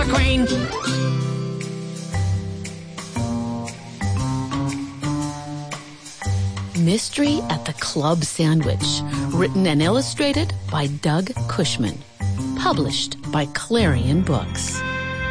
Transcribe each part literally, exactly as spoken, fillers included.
queen. Mystery at the Club Sandwich, written and illustrated by Doug Cushman, published by Clarion Books.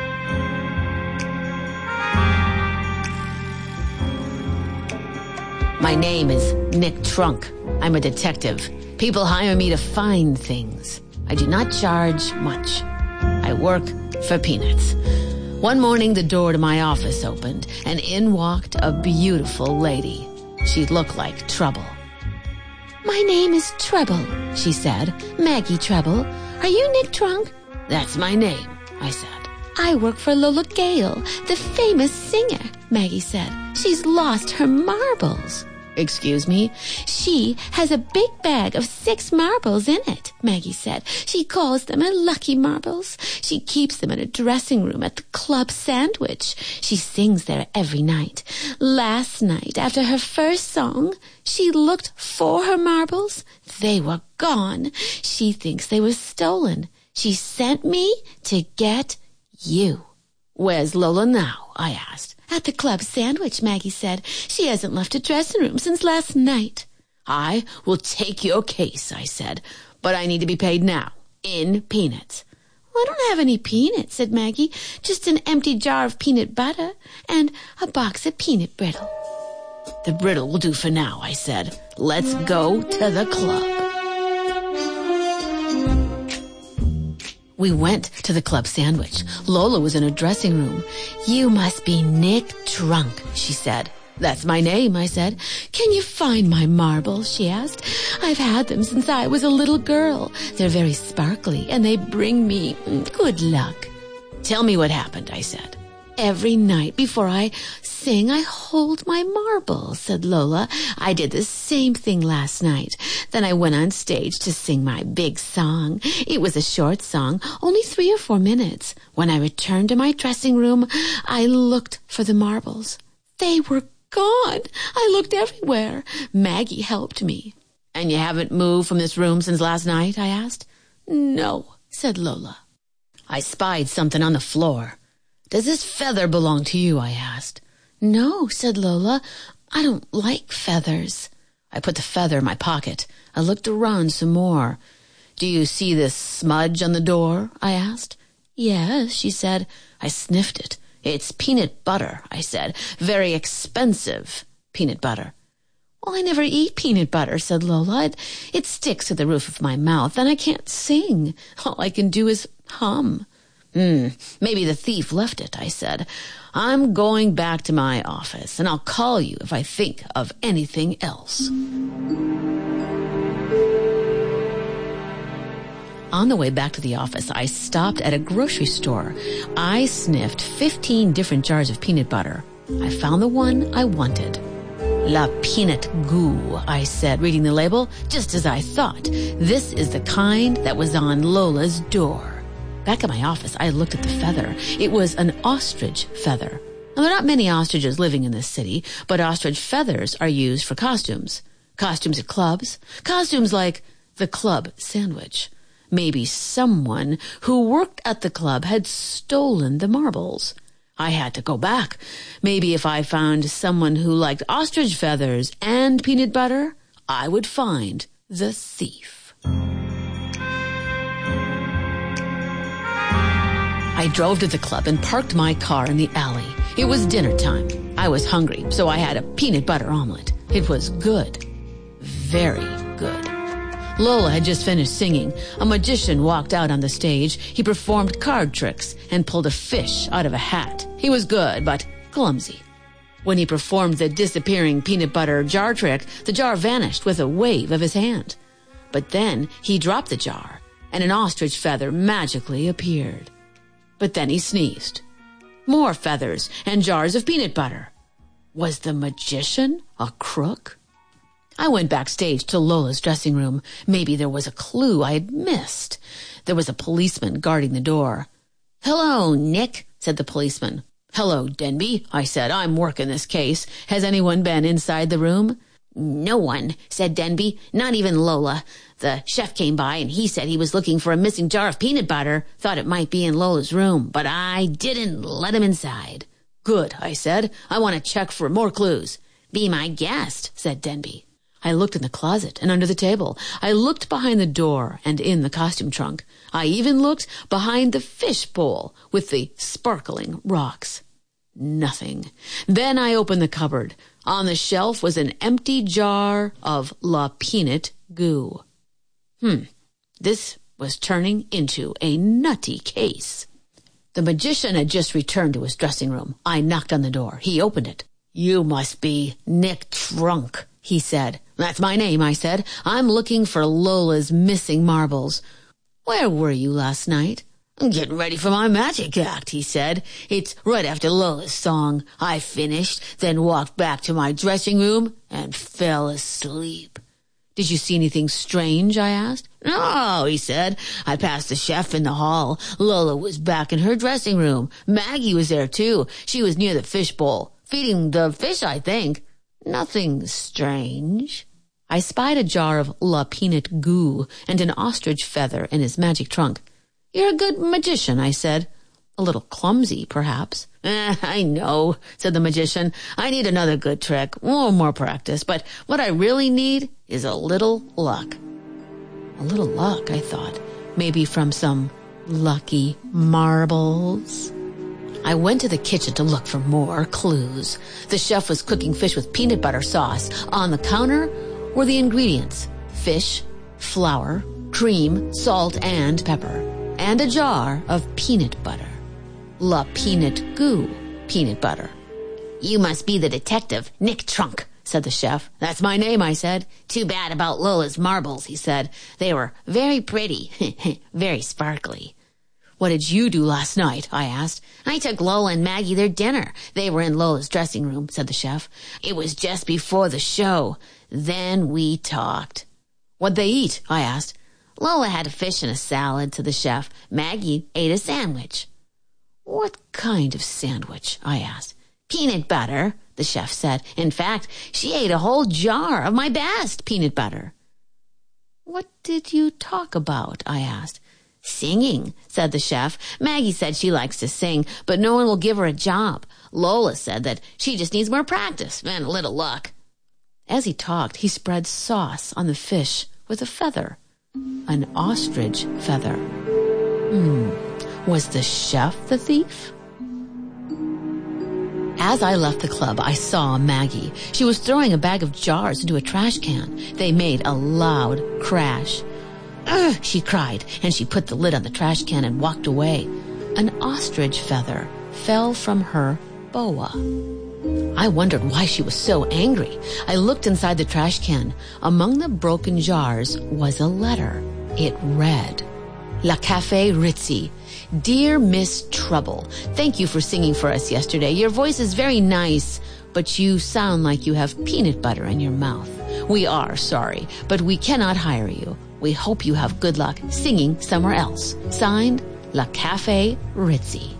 My name is Nick Trunk. I'm a detective. People hire me to find things. I do not charge much. I work for peanuts. One morning, the door to my office opened, and in walked a beautiful lady. She looked like trouble. My name is Treble, she said. Maggie Treble. Are you Nick Trunk? That's my name, I said. I work for Lola Gale, the famous singer, Maggie said. She's lost her marbles. Excuse me? She has a big bag of six marbles in it, Maggie said. She calls them her lucky marbles. She keeps them in a dressing room at the Club Sandwich. She sings there every night. Last night, after her first song, she looked for her marbles. They were gone. She thinks they were stolen. She sent me to get you. Where's Lola now? I asked. At the Club Sandwich, Maggie said. She hasn't left her dressing room since last night. I will take your case, I said, but I need to be paid now, in peanuts. Well, I don't have any peanuts, said Maggie. Just an empty jar of peanut butter and a box of peanut brittle. The brittle will do for now, I said. Let's go to the club. We went to the Club Sandwich. Lola was in her dressing room. You must be Nick Trunk, she said. That's my name, I said. Can you find my marbles, she asked. I've had them since I was a little girl. They're very sparkly, and they bring me good luck. Tell me what happened, I said. Every night before I sing, I hold my marbles, said Lola. I did the same thing last night. Then I went on stage to sing my big song. It was a short song, only three or four minutes. When I returned to my dressing room, I looked for the marbles. They were gone. I looked everywhere. Maggie helped me. And you haven't moved from this room since last night? I asked. No, said Lola. I spied something on the floor. Does this feather belong to you? I asked. No, said Lola. I don't like feathers. I put the feather in my pocket. I looked around some more. Do you see this smudge on the door? I asked. Yes, she said. I sniffed it. It's peanut butter, I said. Very expensive peanut butter. Well, I never eat peanut butter, said Lola. It, it sticks to the roof of my mouth, and I can't sing. All I can do is hum. Hmm, maybe the thief left it, I said. I'm going back to my office, and I'll call you if I think of anything else. On the way back to the office, I stopped at a grocery store. I sniffed fifteen different jars of peanut butter. I found the one I wanted. La Peanut Goo, I said, reading the label, just as I thought. This is the kind that was on Lola's door. Back at my office, I looked at the feather. It was an ostrich feather. Now, there are not many ostriches living in this city, but ostrich feathers are used for costumes. Costumes at clubs. Costumes like the Club Sandwich. Maybe someone who worked at the club had stolen the marbles. I had to go back. Maybe if I found someone who liked ostrich feathers and peanut butter, I would find the thief. I drove to the club and parked my car in the alley. It was dinner time. I was hungry, so I had a peanut butter omelet. It was good. Very good. Lola had just finished singing. A magician walked out on the stage. He performed card tricks and pulled a fish out of a hat. He was good, but clumsy. When he performed the disappearing peanut butter jar trick, the jar vanished with a wave of his hand. But then he dropped the jar, and an ostrich feather magically appeared. But then he sneezed. More feathers and jars of peanut butter. Was the magician a crook? I went backstage to Lola's dressing room. Maybe there was a clue I had missed. There was a policeman guarding the door. "Hello, Nick," said the policeman. "Hello, Denby," I said. "I'm working this case. Has anyone been inside the room?" No one, said Denby, not even Lola. The chef came by and he said he was looking for a missing jar of peanut butter, thought it might be in Lola's room, but I didn't let him inside. Good, I said. I want to check for more clues. Be my guest, said Denby. I looked in the closet and under the table. I looked behind the door and in the costume trunk. I even looked behind the fish bowl with the sparkling rocks. Nothing. Then I opened the cupboard. On the shelf was an empty jar of La Peanut goo. Hmm. This was turning into a nutty case. The magician had just returned to his dressing room. I knocked on the door. He opened it. You must be Nick Trunk, he said. That's my name, I said. I'm looking for Lola's missing marbles. Where were you last night? I'm getting ready for my magic act, he said. It's right after Lola's song. I finished, then walked back to my dressing room and fell asleep. Did you see anything strange? I asked. No, he said. I passed the chef in the hall. Lola was back in her dressing room. Maggie was there too. She was near the fish bowl, feeding the fish, I think. Nothing strange. I spied a jar of La Peanut goo and an ostrich feather in his magic trunk. You're a good magician, I said. A little clumsy, perhaps. Eh, I know, said the magician. I need another good trick, or more practice, but what I really need is a little luck. A little luck, I thought. Maybe from some lucky marbles. I went to the kitchen to look for more clues. The chef was cooking fish with peanut butter sauce. On the counter were the ingredients: fish, flour, cream, salt, and pepper, and a jar of peanut butter. La Peanut goo peanut butter. You must be the detective, Nick Trunk, said the chef. That's my name, I said. Too bad about Lola's marbles, he said. They were very pretty, very sparkly. What did you do last night? I asked. I took Lola and Maggie their dinner. They were in Lola's dressing room, said the chef. It was just before the show. Then we talked. What'd they eat? I asked. Lola had a fish and a salad, said the chef. Maggie ate a sandwich. What kind of sandwich? I asked. Peanut butter, the chef said. In fact, she ate a whole jar of my best peanut butter. What did you talk about? I asked. Singing, said the chef. Maggie said she likes to sing, but no one will give her a job. Lola said that she just needs more practice and a little luck. As he talked, he spread sauce on the fish with a feather. An ostrich feather. Hmm. Was the chef the thief? As I left the club, I saw Maggie. She was throwing a bag of jars into a trash can. They made a loud crash. Ugh, she cried, and she put the lid on the trash can and walked away. An ostrich feather fell from her boa. I wondered why she was so angry. I looked inside the trash can. Among the broken jars was a letter. It read, La Cafe Ritzy. Dear Miss Trouble, thank you for singing for us yesterday. Your voice is very nice, but you sound like you have peanut butter in your mouth. We are sorry, but we cannot hire you. We hope you have good luck singing somewhere else. Signed, La Cafe Ritzy.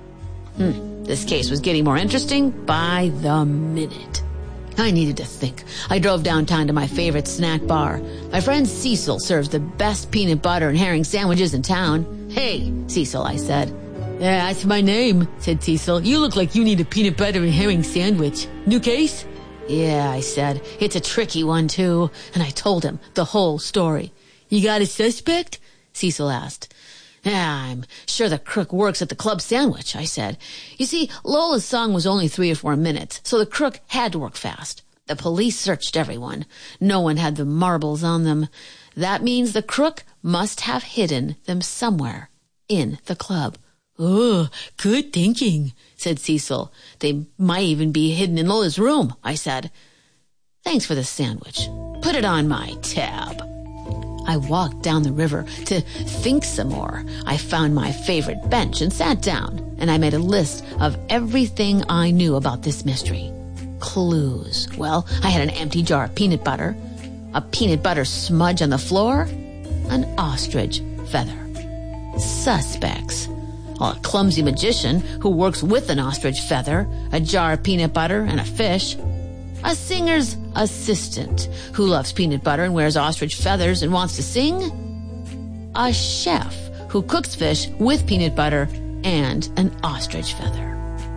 Hmm, this case was getting more interesting by the minute. I needed to think. I drove downtown to my favorite snack bar. My friend Cecil serves the best peanut butter and herring sandwiches in town. Hey, Cecil, I said. Yeah, that's my name, said Cecil. You look like you need a peanut butter and herring sandwich. New case? Yeah, I said. It's a tricky one, too. And I told him the whole story. You got a suspect? Cecil asked. Yeah, I'm sure the crook works at the club sandwich, I said. You see, Lola's song was only three or four minutes, so the crook had to work fast. The police searched everyone. No one had the marbles on them. That means the crook must have hidden them somewhere in the club. Oh, good thinking, said Cecil. They might even be hidden in Lola's room, I said. Thanks for the sandwich. Put it on my tab. I walked down the river to think some more. I found my favorite bench and sat down, and I made a list of everything I knew about this mystery. Clues. Well, I had an empty jar of peanut butter, a peanut butter smudge on the floor, an ostrich feather. Suspects. Well, a clumsy magician who works with an ostrich feather, a jar of peanut butter, and a fish. A singer's assistant who loves peanut butter and wears ostrich feathers and wants to sing. A chef who cooks fish with peanut butter and an ostrich feather.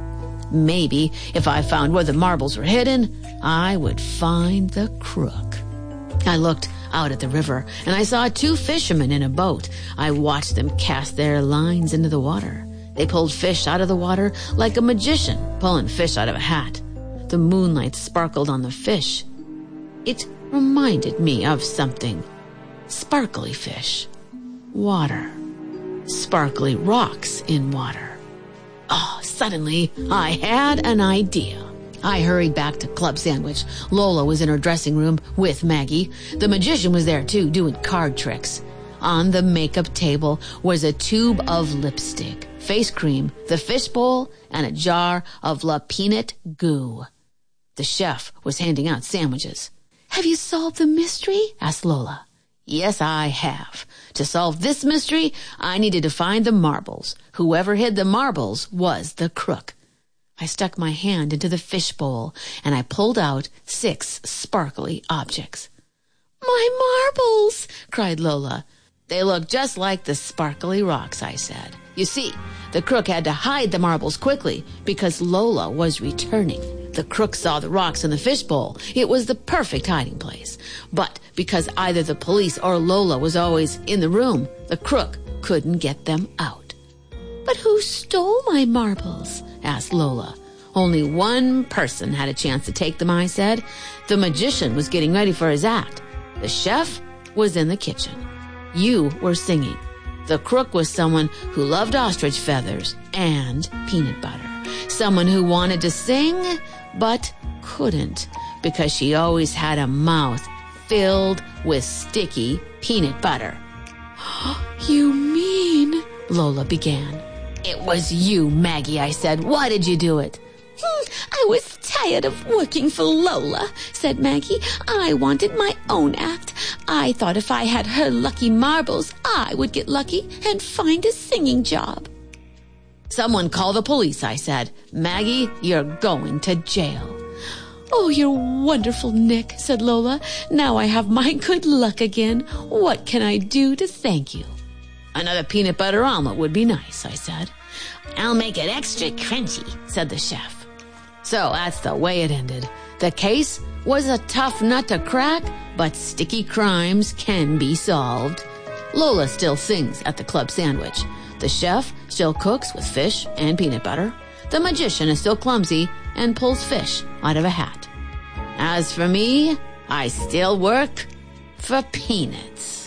Maybe if I found where the marbles were hidden, I would find the crook. I looked out at the river, and I saw two fishermen in a boat. I watched them cast their lines into the water. They pulled fish out of the water like a magician pulling fish out of a hat. The moonlight sparkled on the fish. It reminded me of something. Sparkly fish. Water. Sparkly rocks in water. Oh, suddenly I had an idea. I hurried back to Club Sandwich. Lola was in her dressing room with Maggie. The magician was there too, doing card tricks. On the makeup table was a tube of lipstick, face cream, the fishbowl, and a jar of La Peanut goo. The chef was handing out sandwiches. "Have you solved the mystery?" asked Lola. Yes, I have. To solve this mystery, I needed to find the marbles. Whoever hid the marbles was the crook. I stuck my hand into the fishbowl, and I pulled out six sparkly objects. "My marbles!" cried Lola. They look just like the sparkly rocks, I said. You see, the crook had to hide the marbles quickly because Lola was returning. The crook saw the rocks in the fishbowl. It was the perfect hiding place. But because either the police or Lola was always in the room, the crook couldn't get them out. "But who stole my marbles?" asked Lola. Only one person had a chance to take them, I said. The magician was getting ready for his act. The chef was in the kitchen. You were singing. The crook was someone who loved ostrich feathers and peanut butter. Someone who wanted to sing, but couldn't because she always had a mouth filled with sticky peanut butter. "You mean?" Lola began. "It was you, Maggie," I said. "Why did you do it?" "I was tired of working for Lola," said Maggie. "I wanted my own act. I thought if I had her lucky marbles, I would get lucky and find a singing job." "Someone call the police," I said. "Maggie, you're going to jail." "Oh, you're wonderful, Nick," said Lola. "Now I have my good luck again. What can I do to thank you?" "Another peanut butter omelet would be nice," I said. "I'll make it extra crunchy," said the chef. So that's the way it ended. The case was a tough nut to crack, but sticky crimes can be solved. Lola still sings at the Club Sandwich. The chef still cooks with fish and peanut butter. The magician is still clumsy and pulls fish out of a hat. As for me, I still work for peanuts.